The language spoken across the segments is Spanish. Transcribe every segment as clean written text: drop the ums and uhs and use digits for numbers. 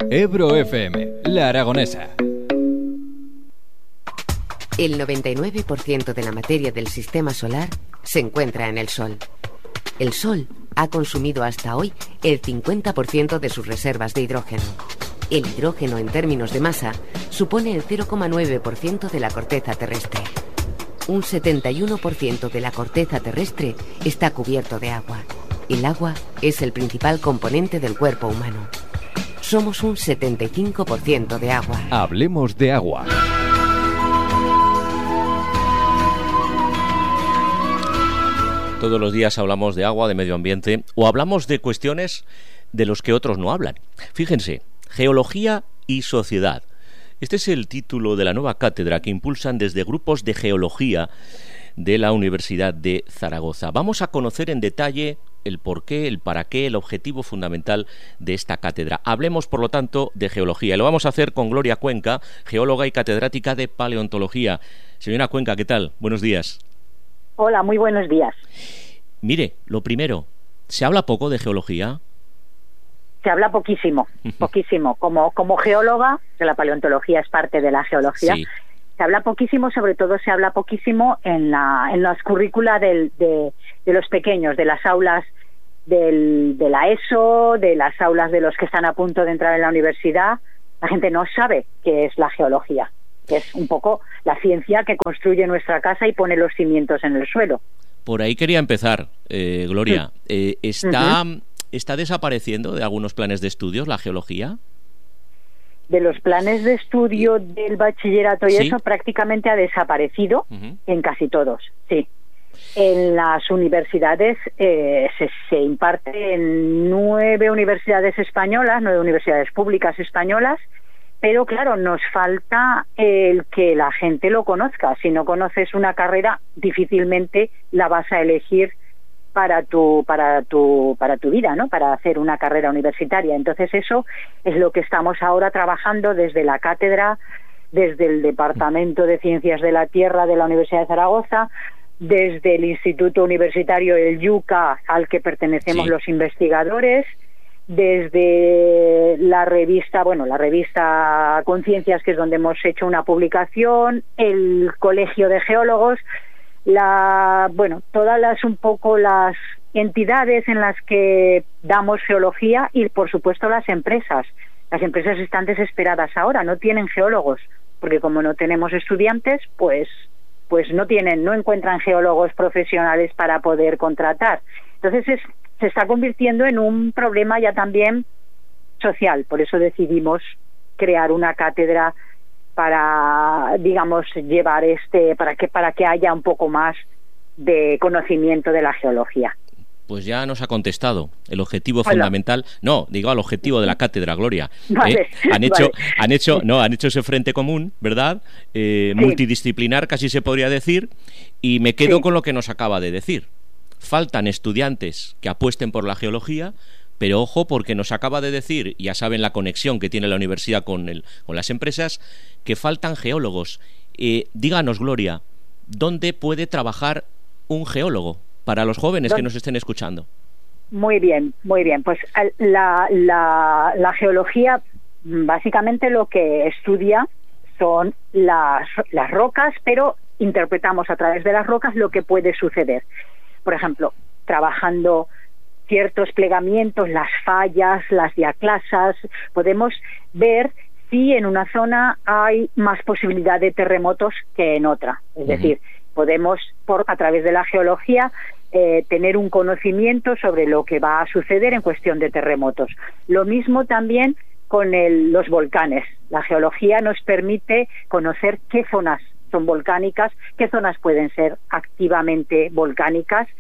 Ebro FM, La Aragonesa. El 99% de la materia del sistema solar se encuentra en el Sol. El Sol ha consumido hasta hoy el 50% de sus reservas de hidrógeno. El hidrógeno, en términos de masa, supone el 0,9% de la corteza terrestre. Un 71% de la corteza terrestre está cubierto de agua. El agua es el principal componente del cuerpo humano. Somos un 75% de agua. Hablemos de agua. Todos los días hablamos de agua, de medio ambiente, o hablamos de cuestiones de los que otros no hablan. Fíjense, geología y sociedad. Este es el título de la nueva cátedra que impulsan desde grupos de geología de la Universidad de Zaragoza. Vamos a conocer en detalle el porqué, el para qué, el objetivo fundamental de esta cátedra. Hablemos, por lo tanto, de geología. Y lo vamos a hacer con Gloria Cuenca, geóloga y catedrática de paleontología. Señora Cuenca, ¿qué tal? Buenos días. Hola, muy buenos días. Mire, lo primero, ¿se habla poco de geología? Se habla poquísimo, poquísimo. Como geóloga, que la paleontología es parte de la geología, sí. Se habla poquísimo, sobre todo se habla poquísimo en las currícula de los pequeños, de las aulas de la ESO, de las aulas de los que están a punto de entrar en la universidad. La gente no sabe qué es la geología, que es un poco la ciencia que construye nuestra casa y pone los cimientos en el suelo. Por ahí quería empezar, Gloria. ¿Está desapareciendo de algunos planes de estudios la geología? De los planes de estudio del bachillerato y ¿sí? Eso prácticamente ha desaparecido en casi todos, sí. En las universidades se imparte en 9 universidades españolas, 9 universidades públicas españolas, pero claro, nos falta el que la gente lo conozca. Si no conoces una carrera, difícilmente la vas a elegir para tu vida, ¿no? Para hacer una carrera universitaria. Entonces eso es lo que estamos ahora trabajando desde la cátedra, desde el Departamento de Ciencias de la Tierra de la Universidad de Zaragoza, desde el Instituto Universitario El Yuca, al que pertenecemos sí. Los investigadores, desde la revista Conciencias, que es donde hemos hecho una publicación, el Colegio de Geólogos, todas las entidades en las que damos geología y, por supuesto, las empresas. Las empresas están desesperadas ahora, no tienen geólogos, porque como no tenemos estudiantes, pues no encuentran geólogos profesionales para poder contratar. Entonces se está convirtiendo en un problema ya también social. Por eso decidimos crear una cátedra para, digamos, llevar para que haya un poco más de conocimiento de la geología. Pues ya nos ha contestado el objetivo fundamental. No, digo al objetivo de la cátedra, Gloria. Vale, Han hecho ese frente común, ¿verdad? Sí. Multidisciplinar, casi se podría decir, y me quedo con lo que nos acaba de decir. Faltan estudiantes que apuesten por la geología, pero ojo, porque nos acaba de decir, ya saben la conexión que tiene la universidad con las empresas, que faltan geólogos. Díganos, Gloria, ¿dónde puede trabajar un geólogo para los jóvenes que nos estén escuchando? Muy bien. Pues la geología, básicamente lo que estudia son las rocas, pero interpretamos a través de las rocas lo que puede suceder. Por ejemplo, trabajando ciertos plegamientos, las fallas, las diaclasas, podemos ver si en una zona hay más posibilidad de terremotos que en otra. Es decir, podemos, a través de la geología, tener un conocimiento sobre lo que va a suceder en cuestión de terremotos. Lo mismo también con los volcanes. La geología nos permite conocer qué zonas son volcánicas, qué zonas pueden ser activamente volcánicas,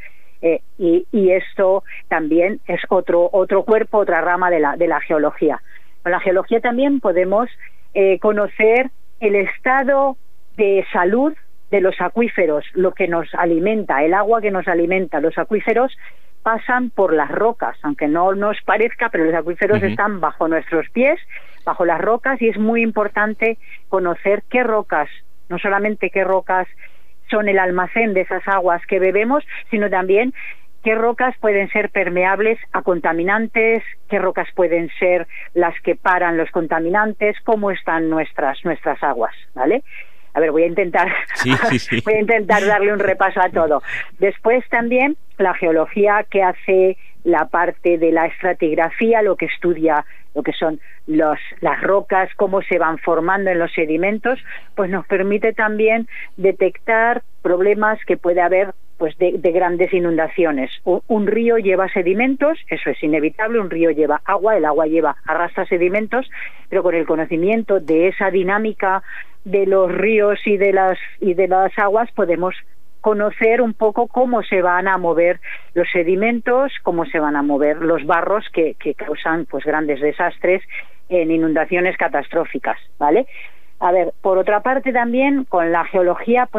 y esto también es otro cuerpo, otra rama de la geología. Con la geología también podemos conocer el estado de salud de los acuíferos, lo que nos alimenta, el agua que nos alimenta. Los acuíferos pasan por las rocas, aunque no nos parezca, pero los acuíferos están bajo nuestros pies, bajo las rocas, y es muy importante conocer qué rocas, no solamente qué rocas son el almacén de esas aguas que bebemos, sino también qué rocas pueden ser permeables a contaminantes, qué rocas pueden ser las que paran los contaminantes, cómo están nuestras aguas, ¿vale? A ver, voy a intentar darle un repaso a todo. Después también la geología, que hace la parte de la estratigrafía, lo que estudia lo que son las rocas, cómo se van formando en los sedimentos, pues nos permite también detectar problemas que puede haber pues de grandes inundaciones. Un río lleva sedimentos, eso es inevitable, un río lleva agua, el agua arrastra sedimentos, pero con el conocimiento de esa dinámica de los ríos y de las aguas podemos conocer un poco cómo se van a mover los sedimentos, cómo se van a mover los barros que causan pues grandes desastres en inundaciones catastróficas, ¿vale? A ver, por otra parte también con la geología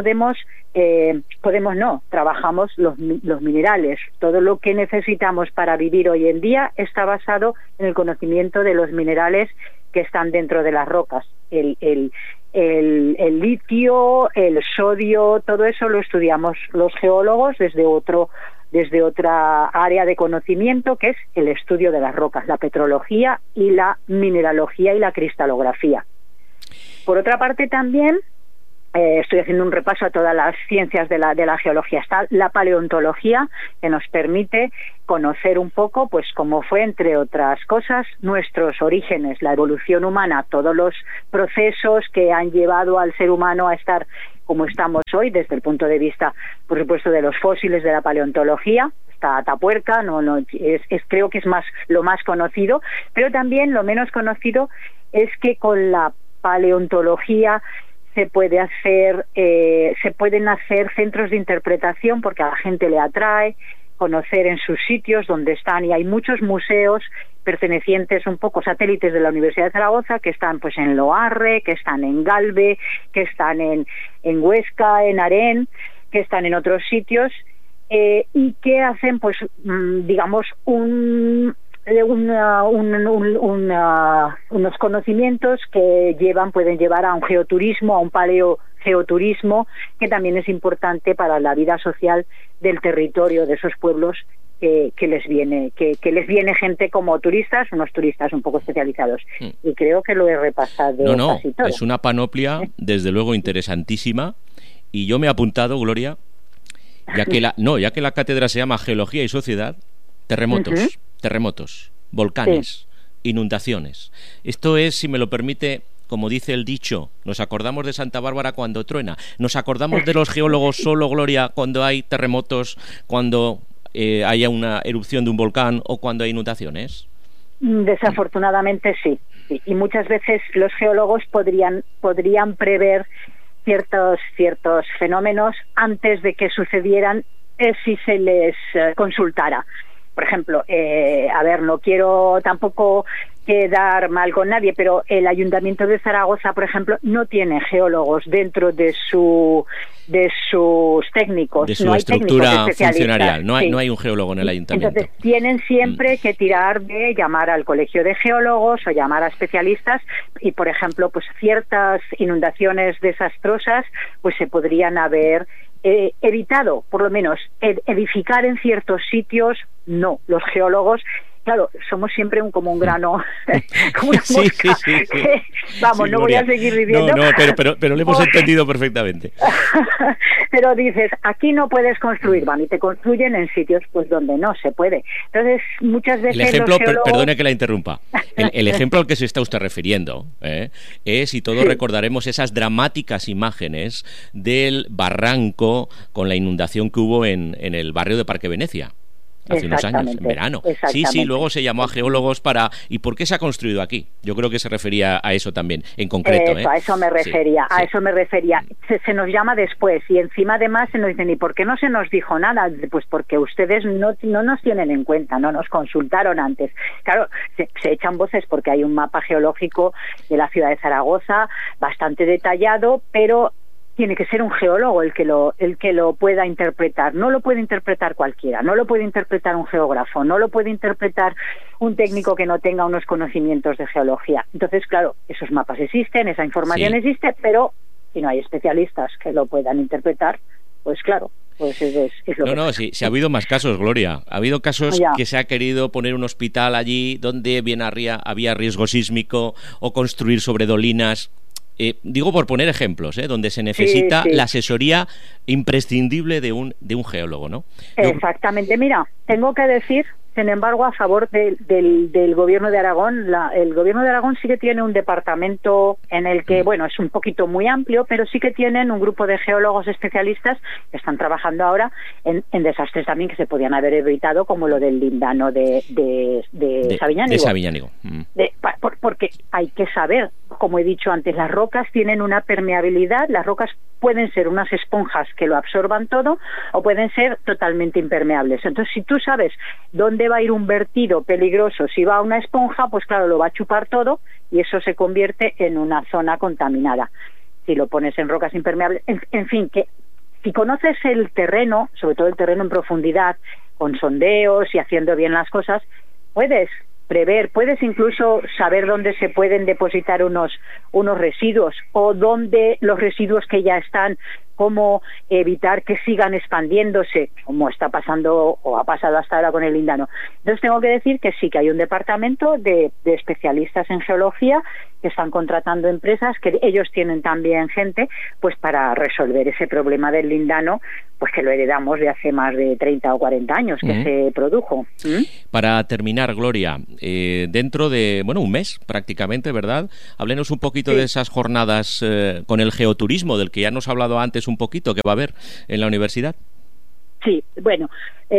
trabajamos los minerales. Todo lo que necesitamos para vivir hoy en día está basado en el conocimiento de los minerales que están dentro de las rocas. El litio, el sodio, todo eso lo estudiamos los geólogos desde otra área de conocimiento, que es el estudio de las rocas, la petrología y la mineralogía y la cristalografía. Por otra parte también estoy haciendo un repaso a todas las ciencias de la geología. Está la paleontología, que nos permite conocer un poco, pues cómo fue, entre otras cosas, nuestros orígenes, la evolución humana, todos los procesos que han llevado al ser humano a estar como estamos hoy, desde el punto de vista, por supuesto, de los fósiles de la paleontología. Está Atapuerca, creo que es lo más conocido, pero también lo menos conocido es que con la paleontología se pueden hacer centros de interpretación, porque a la gente le atrae conocer en sus sitios donde están, y hay muchos museos pertenecientes, un poco satélites de la Universidad de Zaragoza, que están pues en Loarre, que están en Galve, que están en Huesca, en Arén, que están en otros sitios, y que hacen pues digamos unos conocimientos que pueden llevar a un geoturismo, a un paleogeoturismo, que también es importante para la vida social del territorio, de esos pueblos que les viene gente como turistas, unos turistas un poco especializados. Y creo que lo he repasado casi todo. Es una panoplia desde luego interesantísima, y yo me he apuntado, Gloria, ya que la cátedra se llama Geología y Sociedad, terremotos, volcanes, inundaciones. Esto es, si me lo permite, como dice el dicho, nos acordamos de Santa Bárbara cuando truena, nos acordamos de los geólogos solo, Gloria, cuando hay terremotos, cuando haya una erupción de un volcán o cuando hay inundaciones. Desafortunadamente sí. Y muchas veces los geólogos podrían prever ciertos fenómenos antes de que sucedieran, si se les consultara. Por ejemplo, no quiero tampoco quedar mal con nadie, pero el Ayuntamiento de Zaragoza, por ejemplo, no tiene geólogos dentro de sus técnicos. De su no hay estructura funcionarial. No hay un geólogo en el Ayuntamiento. Entonces, tienen siempre que tirar de llamar al colegio de geólogos o llamar a especialistas, y, por ejemplo, pues ciertas inundaciones desastrosas pues se podrían haber evitado, por lo menos edificar en ciertos sitios. No, los geólogos, claro, somos siempre como un grano, como una mosca. Sí. Vamos, sí, no voy a seguir viviendo. No, pero lo hemos entendido perfectamente. Pero dices, aquí no puedes construir, van y te construyen en sitios pues donde no se puede. Entonces, muchas veces el ejemplo, los geólogos... perdone que la interrumpa, el ejemplo al que se está usted refiriendo es, y todos recordaremos esas dramáticas imágenes del barranco con la inundación que hubo en el barrio de Parque Venecia. Hace unos años, en verano. Sí, luego se llamó a geólogos para... ¿Y por qué se ha construido aquí? Yo creo que se refería a eso también, en concreto. A eso me refería, eso me refería. Se nos llama después, y encima además se nos dicen, ¿y por qué no se nos dijo nada? Pues porque ustedes no nos tienen en cuenta, no nos consultaron antes. Claro, se echan voces porque hay un mapa geológico de la ciudad de Zaragoza bastante detallado, pero... tiene que ser un geólogo el que lo pueda interpretar. No lo puede interpretar cualquiera, no lo puede interpretar un geógrafo, no lo puede interpretar un técnico que no tenga unos conocimientos de geología. Entonces, claro, esos mapas existen, esa información existe, pero si no hay especialistas que lo puedan interpretar, pues claro. pues es lo que pasa. Sí ha habido más casos, Gloria. Ha habido casos Ya. que se ha querido poner un hospital allí donde bien había riesgo sísmico o construir sobre dolinas. Digo por poner ejemplos, donde se necesita la asesoría imprescindible de un geólogo, ¿no? Exactamente. Mira, tengo que decir, sin embargo, a favor del Gobierno de Aragón, el Gobierno de Aragón sí que tiene un departamento en el que, bueno, es un poquito muy amplio, pero sí que tienen un grupo de geólogos especialistas que están trabajando ahora en desastres también que se podían haber evitado, como lo del lindano de Sabiñánigo. De Sabiñánigo. Porque hay que saber, como he dicho antes, las rocas tienen una permeabilidad, las rocas pueden ser unas esponjas que lo absorban todo o pueden ser totalmente impermeables. Entonces, si tú sabes dónde va a ir un vertido peligroso, si va a una esponja, pues claro, lo va a chupar todo y eso se convierte en una zona contaminada. Si lo pones en rocas impermeables, en fin, que si conoces el terreno, sobre todo el terreno en profundidad, con sondeos y haciendo bien las cosas, puedes prever, puedes incluso saber dónde se pueden depositar unos residuos o dónde los residuos que ya están, cómo evitar que sigan expandiéndose, como está pasando o ha pasado hasta ahora con el lindano. Entonces tengo que decir que sí, que hay un departamento de especialistas en geología que están contratando empresas, que ellos tienen también gente pues para resolver ese problema del lindano, pues que lo heredamos de hace más de 30 o 40 años que se produjo. Para terminar, Gloria, dentro de, un mes prácticamente, ¿verdad? Háblenos un poquito de esas jornadas con el geoturismo, del que ya nos ha hablado antes un poquito, que va a haber en la universidad. Sí, bueno,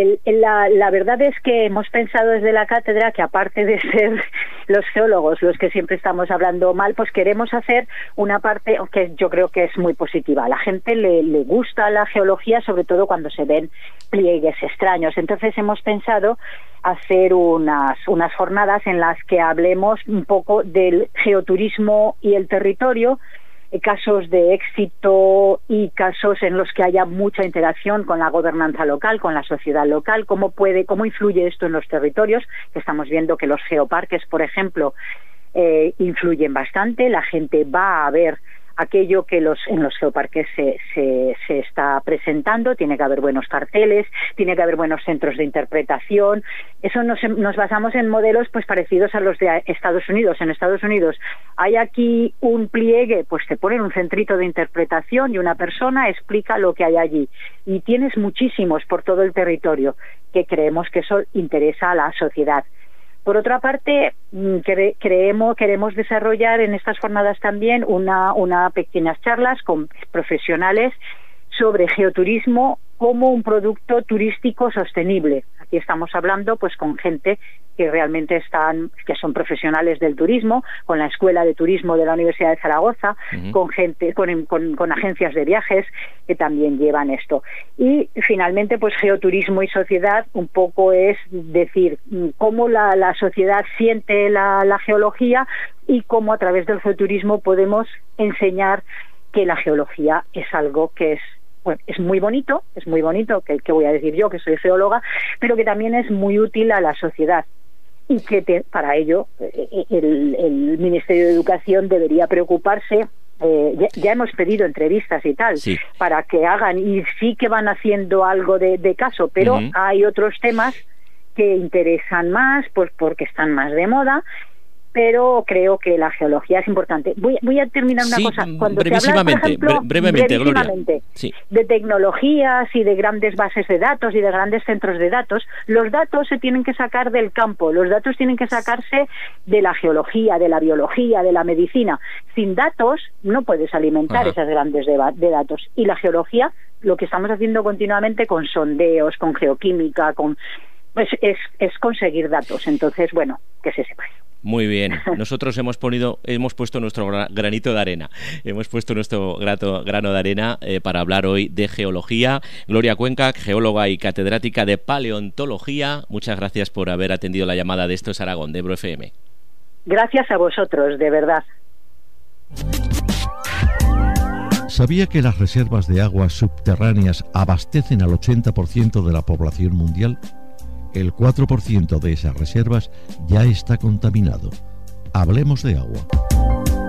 la verdad es que hemos pensado desde la cátedra que, aparte de ser los geólogos los que siempre estamos hablando mal, pues queremos hacer una parte que yo creo que es muy positiva. A la gente le gusta la geología, sobre todo cuando se ven pliegues extraños. Entonces hemos pensado hacer unas jornadas en las que hablemos un poco del geoturismo y el territorio, casos de éxito y casos en los que haya mucha interacción con la gobernanza local, con la sociedad local, cómo influye esto en los territorios, que estamos viendo que los geoparques, por ejemplo, influyen bastante. La gente va a ver aquello que en los geoparques se está presentando. Tiene que haber buenos carteles, tiene que haber buenos centros de interpretación. Eso nos basamos en modelos pues parecidos a los de Estados Unidos. En Estados Unidos hay aquí un pliegue, pues te ponen un centrito de interpretación y una persona explica lo que hay allí. Y tienes muchísimos por todo el territorio, que creemos que eso interesa a la sociedad. Por otra parte, queremos desarrollar en estas jornadas también una pequeñas charlas con profesionales sobre geoturismo como un producto turístico sostenible. Aquí estamos hablando pues con gente que realmente que son profesionales del turismo, con la Escuela de Turismo de la Universidad de Zaragoza, con gente, con agencias de viajes que también llevan esto. Y finalmente, pues geoturismo y sociedad, un poco es decir cómo la sociedad siente la geología y cómo a través del geoturismo podemos enseñar que la geología es algo que es muy bonito, que voy a decir yo, que soy geóloga, pero que también es muy útil a la sociedad. Y que para ello el Ministerio de Educación debería preocuparse. Ya hemos pedido entrevistas y tal, para que hagan, y sí que van haciendo algo de caso, pero hay otros temas que interesan más, pues porque están más de moda. Pero creo que la geología es importante. Voy a terminar una cosa. Cuando brevísimamente, brevemente, Gloria. De tecnologías y de grandes bases de datos y de grandes centros de datos, los datos se tienen que sacar del campo, los datos tienen que sacarse de la geología, de la biología, de la medicina. Sin datos no puedes alimentar esas grandes de datos. Y la geología, lo que estamos haciendo continuamente con sondeos, con geoquímica, pues es conseguir datos. Entonces, bueno, que se sepa. Muy bien, nosotros hemos puesto nuestro granito de arena, hemos puesto nuestro grano de arena para hablar hoy de geología. Gloria Cuenca, geóloga y catedrática de paleontología, muchas gracias por haber atendido la llamada de Esto es Aragón, de Ebro FM. Gracias a vosotros, de verdad. ¿Sabía que las reservas de aguas subterráneas abastecen al 80% de la población mundial? El 4% de esas reservas ya está contaminado. Hablemos de agua.